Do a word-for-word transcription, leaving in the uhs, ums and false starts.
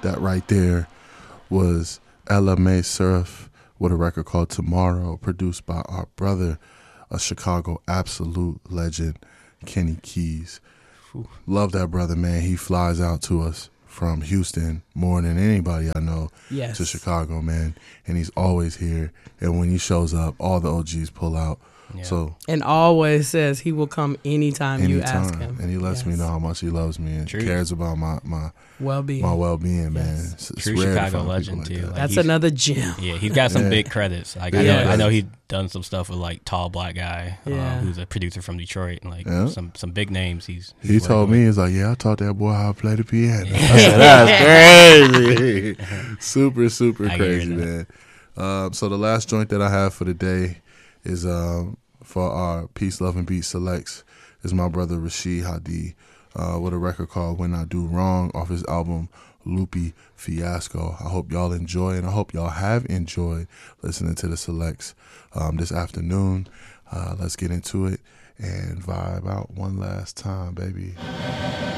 That right there was Ella May Surf with a record called Tomorrow, produced by our brother, a Chicago absolute legend, Kenny Keys. Ooh. Love that brother, man. He flies out to us from Houston more than anybody I know yes. to Chicago, man. And he's always here. And when he shows up, all the O Gs pull out. Yeah. So and always says he will come anytime, anytime you ask him. And he lets yes. me know how much he loves me and True. cares about my, my well-being, my well-being, man. Yes. It's, it's True Chicago legend like too. That. Like That's another gem. Yeah, he's got some yeah. big credits. Like I know, yeah. I know he's done some stuff with like Tall Black Guy, yeah. um, who's a producer from Detroit, and like yeah. some some big names. He's, he's he told me he's like, yeah, I taught that boy how to play the piano. Yeah. That's crazy, super super I crazy, man. Um, so the last joint that I have for the day is um, for our Peace, Love, and Beat selects is my brother Rashid Hadi uh, with a record called When I Do Wrong off his album Loopy Fiasco. I hope y'all enjoy, and I hope y'all have enjoyed listening to the selects um, this afternoon. Uh, let's get into it and vibe out one last time, baby.